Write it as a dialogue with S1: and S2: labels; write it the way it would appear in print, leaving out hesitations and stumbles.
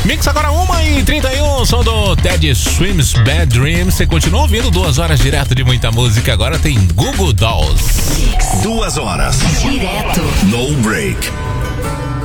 S1: Mix agora 1h31, som do Ted Swims Bad Dreams. Você continua ouvindo 2 horas direto de muita música. Agora tem Google Dolls.
S2: 2 horas.
S3: Direto.
S2: No break.